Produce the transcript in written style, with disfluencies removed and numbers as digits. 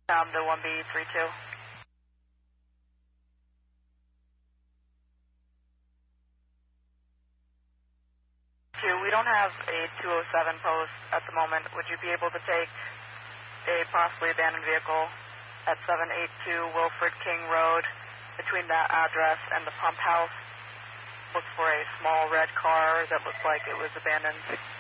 To 1B32. We don't have a 207 post at the moment. Would you be able to take a possibly abandoned vehicle at 782 Wilfred King Road between that address and the pump house? Look for a small red car that looks like it was abandoned.